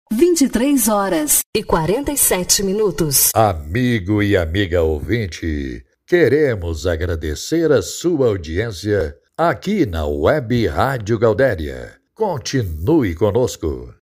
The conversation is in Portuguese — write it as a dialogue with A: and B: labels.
A: 23h47.
B: Amigo e amiga ouvinte, queremos agradecer a sua audiência aqui na Web Rádio Gaudéria. Continue conosco.